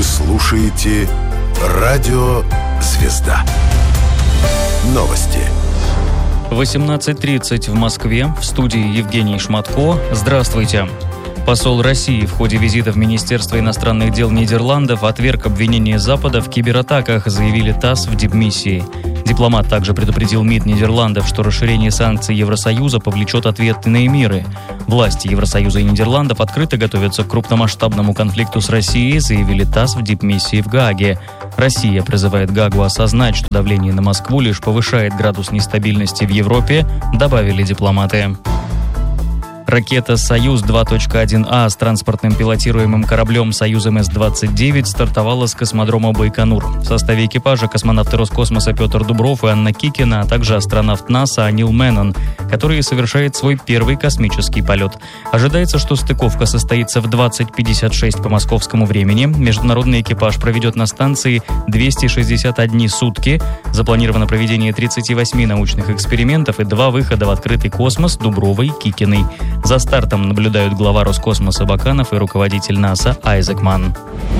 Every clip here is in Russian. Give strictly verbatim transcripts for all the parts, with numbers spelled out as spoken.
слушаете «Радио Звезда». Новости. восемнадцать тридцать в Москве. В студии Евгений Шматко. Здравствуйте. Посол России в ходе визита в Министерство иностранных дел Нидерландов отверг обвинения Запада в кибератаках, заявили ТАСС в дипмиссии. Дипломат также предупредил МИД Нидерландов, что расширение санкций Евросоюза повлечет ответные меры. Власти Евросоюза и Нидерландов открыто готовятся к крупномасштабному конфликту с Россией, заявили ТАСС в дипмиссии в Гааге. Россия призывает Гаагу осознать, что давление на Москву лишь повышает градус нестабильности в Европе, добавили дипломаты. Ракета «Союз-два точка один А» с транспортным пилотируемым кораблем «Союз Эм Эс двадцать девять» стартовала с космодрома Байконур. В составе экипажа космонавты Роскосмоса Петр Дубров и Анна Кикина, а также астронавт НАСА Нил Меннон, который совершает свой первый космический полет. Ожидается, что стыковка состоится в двадцать пятьдесят шесть по московскому времени. Международный экипаж проведет на станции двести шестьдесят одни сутки. Запланировано проведение тридцати восьми научных экспериментов и два выхода в открытый космос Дубровой и Кикиной. За стартом наблюдают глава Роскосмоса Баканов и руководитель НАСА Айзек Манн.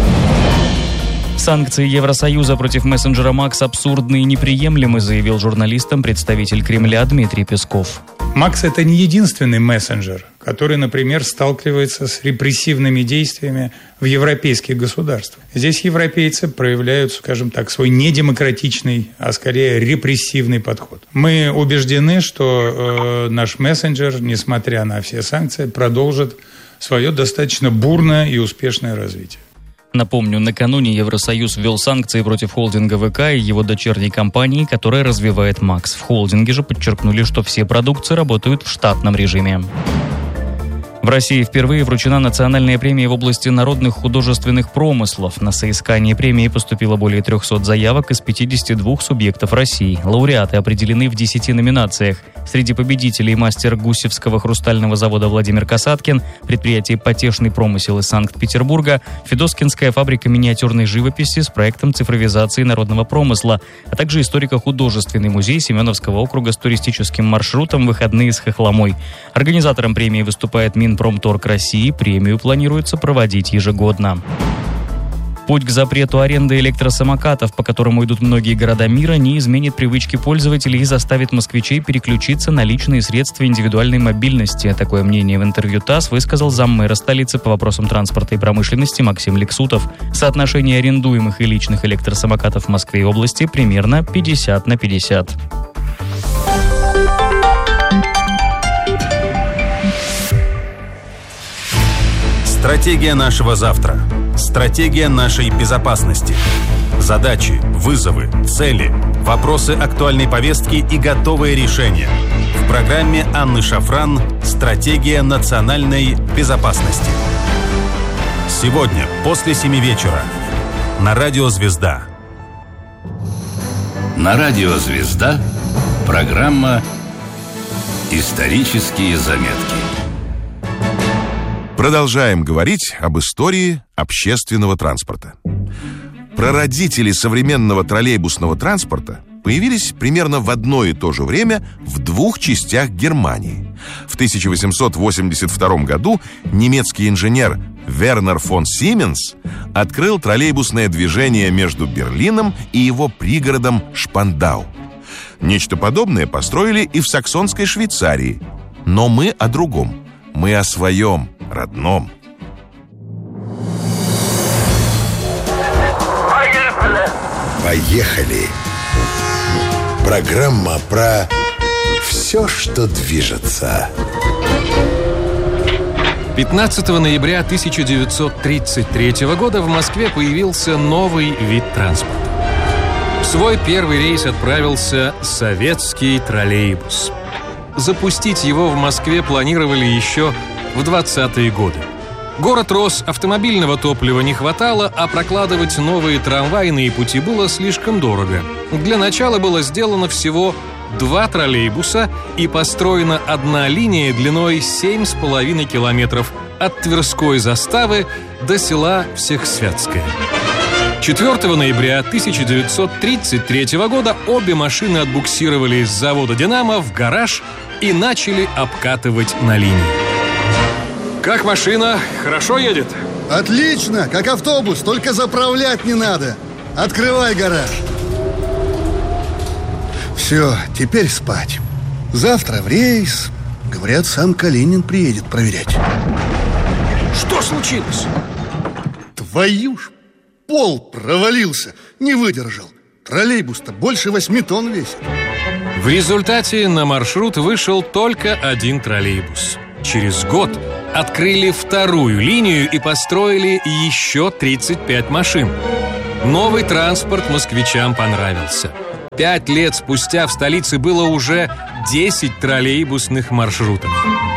Санкции Евросоюза против мессенджера Макс абсурдны и неприемлемы, заявил журналистам представитель Кремля Дмитрий Песков. Макс – это не единственный мессенджер, который, например, сталкивается с репрессивными действиями в европейских государствах. Здесь европейцы проявляют, скажем так, свой недемократичный, а скорее репрессивный подход. Мы убеждены, что э, наш мессенджер, несмотря на все санкции, продолжит свое достаточно бурное и успешное развитие. Напомню, накануне Евросоюз ввел санкции против холдинга ВК и его дочерней компании, которая развивает Макс. В холдинге же подчеркнули, что все продукты работают в штатном режиме. В России впервые вручена национальная премия в области народных художественных промыслов. На соискание премии поступило более трехсот заявок из пятидесяти двух субъектов России. Лауреаты определены в десяти номинациях. Среди победителей мастер Гусевского хрустального завода Владимир Касаткин, предприятие «Потешный промысел» из Санкт-Петербурга, Федоскинская фабрика миниатюрной живописи с проектом цифровизации народного промысла, а также историко-художественный музей Семеновского округа с туристическим маршрутом «Выходные с хохломой». Организатором премии выступает Мин Промторг России. Премию планируется проводить ежегодно. Путь к запрету аренды электросамокатов, по которому идут многие города мира, не изменит привычки пользователей и заставит москвичей переключиться на личные средства индивидуальной мобильности. Такое мнение в интервью ТАСС высказал заммэра столицы по вопросам транспорта и промышленности Максим Лексутов. Соотношение арендуемых и личных электросамокатов в Москве и области примерно пятьдесят на пятьдесят. Стратегия нашего завтра. Стратегия нашей безопасности. Задачи, вызовы, цели, вопросы актуальной повестки и готовые решения. В программе Анны Шафран «Стратегия национальной безопасности». Сегодня после семи вечера на Радио Звезда. На Радио Звезда программа «Исторические заметки». Продолжаем говорить об истории общественного транспорта. Прародители современного троллейбусного транспорта появились примерно в одно и то же время в двух частях Германии. В тысяча восемьсот восемьдесят втором году немецкий инженер Вернер фон Сименс открыл троллейбусное движение между Берлином и его пригородом Шпандау. Нечто подобное построили и в саксонской Швейцарии. Но мы о другом. Мы о своем, родном. Поехали! Программа про все, что движется. пятнадцатого ноября тысяча девятьсот тридцать третьего года в Москве появился новый вид транспорта. В свой первый рейс отправился советский троллейбус. Запустить его в Москве планировали еще в двадцатые годы. Город рос, автомобильного топлива не хватало, а прокладывать новые трамвайные пути было слишком дорого. Для начала было сделано всего два троллейбуса и построена одна линия длиной семь с половиной километров от Тверской заставы до села Всехсвятское. четвёртого ноября тысяча девятьсот тридцать третьего года обе машины отбуксировали из завода «Динамо» в гараж и начали обкатывать на линии. «Как машина? Хорошо едет?» Отлично, как автобус, только заправлять не надо. Открывай гараж. Все, теперь спать. Завтра в рейс. Говорят, сам Калинин приедет проверять. Что случилось? Твою ж, пол провалился, не выдержал. Троллейбус-то больше восьми тонн весит. В результате на маршрут вышел только один троллейбус. Через год открыли вторую линию и построили еще тридцать пять машин. Новый транспорт москвичам понравился. Пять лет спустя в столице было уже десять троллейбусных маршрутов.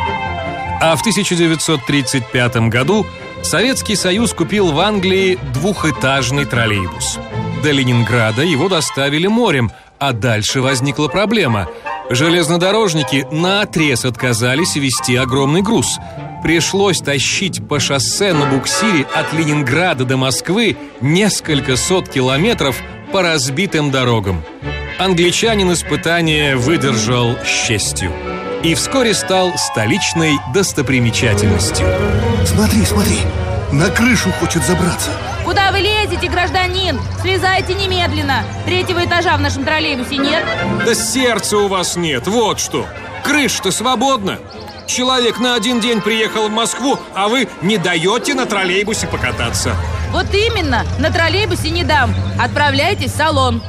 А в тысяча девятьсот тридцать пятом году Советский Союз купил в Англии двухэтажный троллейбус. До Ленинграда его доставили морем, а дальше возникла проблема. Железнодорожники наотрез отказались везти огромный груз. Пришлось тащить по шоссе на буксире от Ленинграда до Москвы несколько сот километров по разбитым дорогам. Англичанин испытание выдержал с честью и вскоре стал столичной достопримечательностью. Смотри, смотри, на крышу хочет забраться. Куда вы лезете, гражданин? Слезайте немедленно. Третьего этажа в нашем троллейбусе нет. Да сердца у вас нет, вот что. Крыша-то свободна. Человек на один день приехал в Москву, а вы не даете на троллейбусе покататься. Вот именно, на троллейбусе не дам. Отправляйтесь в салон.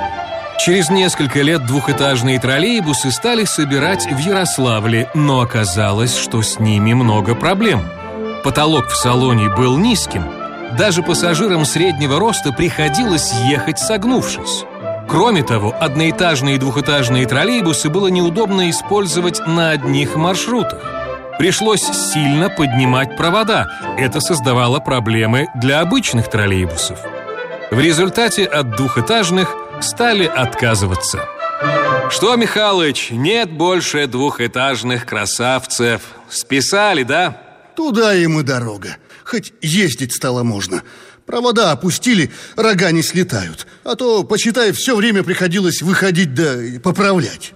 Через несколько лет двухэтажные троллейбусы стали собирать в Ярославле, но оказалось, что с ними много проблем. Потолок в салоне был низким. Даже пассажирам среднего роста приходилось ехать согнувшись. Кроме того, одноэтажные и двухэтажные троллейбусы было неудобно использовать на одних маршрутах. Пришлось сильно поднимать провода. Это создавало проблемы для обычных троллейбусов. В результате от двухэтажных стали отказываться. Что, Михалыч, нет больше двухэтажных красавцев? Списали, да? Туда им и дорога. Хоть ездить стало можно. Провода опустили, рога не слетают. А то, почитай, все время приходилось выходить да поправлять.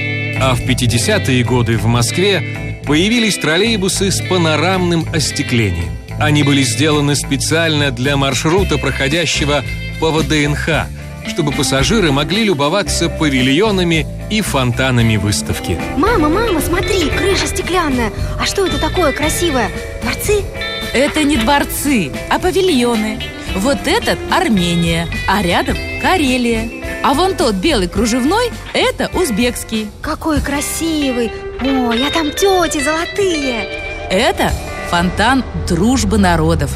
А в пятидесятые годы в Москве появились троллейбусы с панорамным остеклением. Они были сделаны специально для маршрута, проходящего по ВДНХ, чтобы пассажиры могли любоваться павильонами и фонтанами выставки. Мама, мама, смотри, крыша стеклянная. А что это такое красивое? Дворцы? Это не дворцы, а павильоны. Вот этот Армения, а рядом Карелия. А вон тот белый кружевной – это узбекский. Какой красивый! Ой, а там тети золотые. Это фонтан дружбы народов.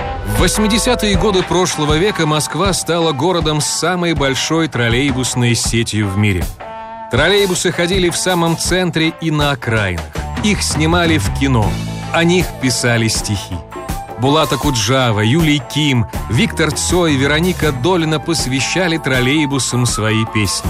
В восьмидесятые годы прошлого века Москва стала городом с самой большой троллейбусной сетью в мире. Троллейбусы ходили в самом центре и на окраинах. Их снимали в кино, о них писали стихи. Булат Акуджава, Юлий Ким, Виктор Цой и Вероника Долина посвящали троллейбусам свои песни.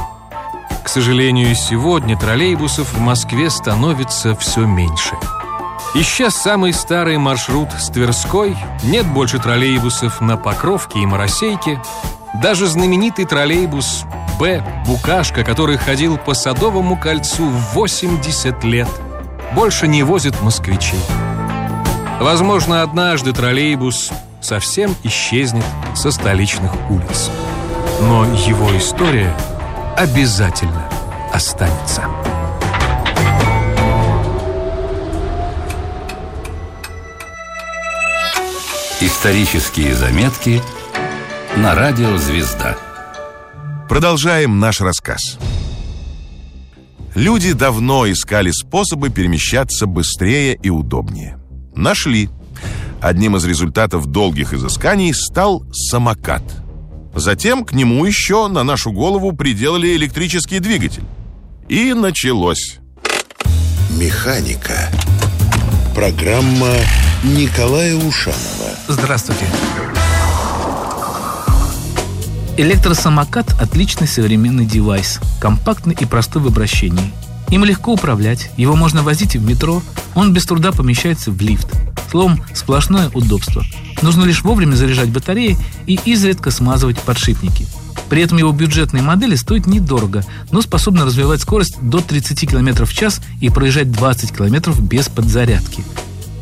К сожалению, сегодня троллейбусов в Москве становится все меньше. Исчез самый старый маршрут с Тверской, нет больше троллейбусов на Покровке и Моросейке. Даже знаменитый троллейбус «Б» «Букашка», который ходил по Садовому кольцу в восемьдесят лет, больше не возит москвичей. Возможно, однажды троллейбус совсем исчезнет со столичных улиц. Но его история обязательно останется. Исторические заметки на радио «Звезда». Продолжаем наш рассказ. Люди давно искали способы перемещаться быстрее и удобнее. Нашли. Одним из результатов долгих изысканий стал самокат. Затем к нему еще на нашу голову приделали электрический двигатель. И началось. Механика. Программа Николая Ушанова. Здравствуйте. Электросамокат – отличный современный девайс, компактный и простой в обращении. Им легко управлять, его можно возить и в метро, он без труда помещается в лифт. Словом, сплошное удобство. Нужно лишь вовремя заряжать батареи и изредка смазывать подшипники. При этом его бюджетные модели стоят недорого, но способны развивать скорость до тридцать километров в час и проезжать двадцать километров без подзарядки.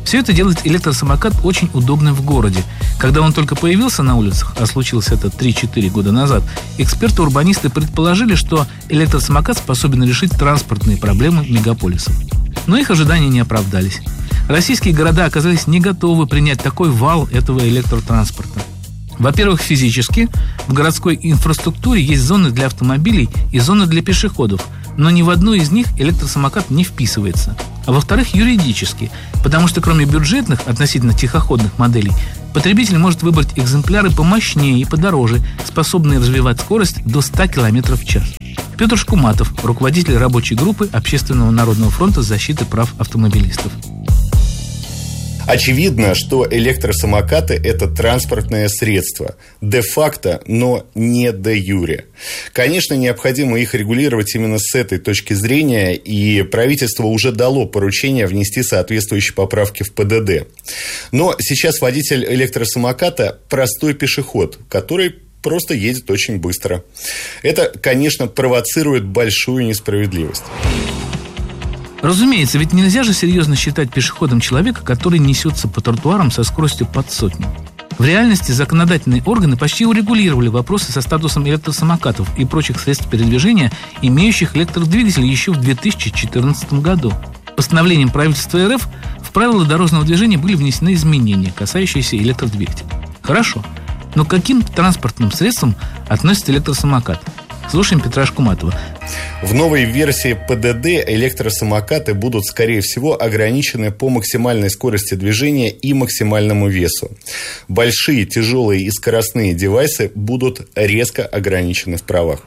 Все это делает электросамокат очень удобным в городе. Когда он только появился на улицах, а случилось это три-четыре года назад, эксперты-урбанисты предположили, что электросамокат способен решить транспортные проблемы мегаполисов. Но их ожидания не оправдались. Российские города оказались не готовы принять такой вал этого электротранспорта. Во-первых, физически в городской инфраструктуре есть зоны для автомобилей и зоны для пешеходов, но ни в одну из них электросамокат не вписывается. А во-вторых, юридически, потому что кроме бюджетных, относительно тихоходных моделей, потребитель может выбрать экземпляры помощнее и подороже, способные развивать скорость до ста километров в час. Петр Шкуматов, руководитель рабочей группы Общественного народного фронта защиты прав автомобилистов. Очевидно, что электросамокаты – это транспортное средство. Де-факто, но не де-юре. Конечно, необходимо их регулировать именно с этой точки зрения, и правительство уже дало поручение внести соответствующие поправки в ПДД. Но сейчас водитель электросамоката – простой пешеход, который просто едет очень быстро. Это, конечно, провоцирует большую несправедливость. Разумеется, ведь нельзя же серьезно считать пешеходом человека, который несется по тротуарам со скоростью под сотню. В реальности законодательные органы почти урегулировали вопросы со статусом электросамокатов и прочих средств передвижения, имеющих электродвигатели, еще в две тысячи четырнадцатом году. Постановлением правительства РФ в правила дорожного движения были внесены изменения, касающиеся электродвигателей. Хорошо, но к каким транспортным средствам относится электросамокат? Слушаем Петра Шкуматова. В новой версии ПДД электросамокаты будут, скорее всего, ограничены по максимальной скорости движения и максимальному весу. Большие, тяжелые и скоростные девайсы будут резко ограничены в правах.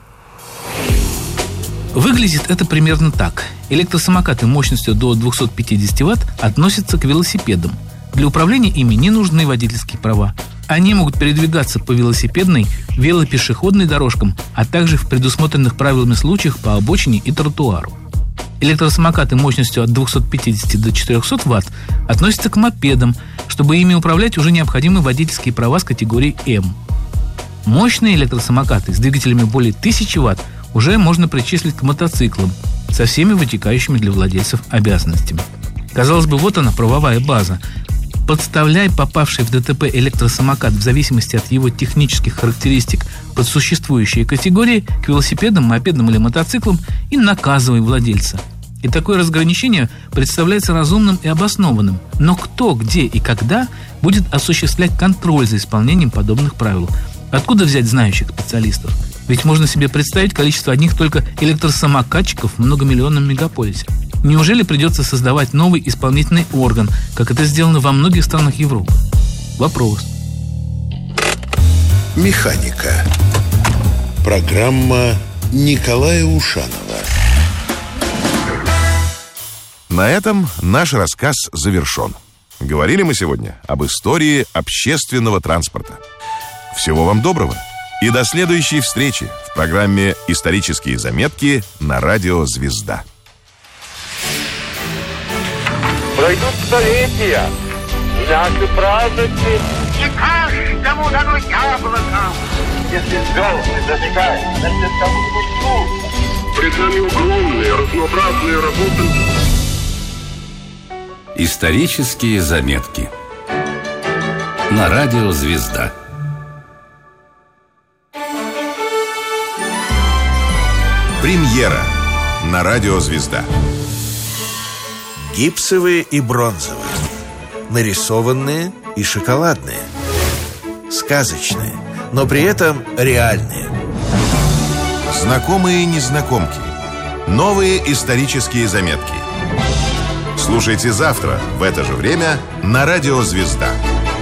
Выглядит это примерно так. Электросамокаты мощностью до двухсот пятидесяти ватт относятся к велосипедам. Для управления ими не нужны водительские права. Они могут передвигаться по велосипедной, велопешеходной дорожкам, а также в предусмотренных правилами случаях по обочине и тротуару. Электросамокаты мощностью от двухсот пятидесяти до четырехсот ватт относятся к мопедам. Чтобы ими управлять, уже необходимы водительские права с категории М. Мощные электросамокаты с двигателями более тысячи ватт уже можно причислить к мотоциклам со всеми вытекающими для владельцев обязанностями. Казалось бы, вот она, правовая база. Подставляй попавший в ДТП электросамокат в зависимости от его технических характеристик под существующие категории к велосипедам, мопедам или мотоциклам и наказывай владельца. И такое разграничение представляется разумным и обоснованным. Но кто, где и когда будет осуществлять контроль за исполнением подобных правил? Откуда взять знающих специалистов? Ведь можно себе представить количество одних только электросамокатчиков в многомиллионном мегаполисе. Неужели придется создавать новый исполнительный орган, как это сделано во многих странах Европы? Вопрос. Механика. Программа Николая Ушанова. На этом наш рассказ завершен. Говорили мы сегодня об истории общественного транспорта. Всего вам доброго и до следующей встречи в программе «Исторические заметки» на радио «Звезда». Пройдут столетия, наши праздники. Не каждому дано яблоко. Если звезды зажигают, значит, кому-нибудь нужно. Пред нами огромные, разнообразные работы. Исторические заметки на радио «Звезда». Премьера на радио «Звезда». Гипсовые и бронзовые, нарисованные и шоколадные, сказочные, но при этом реальные. Знакомые незнакомки. Новые исторические заметки. Слушайте завтра в это же время на радио «Звезда».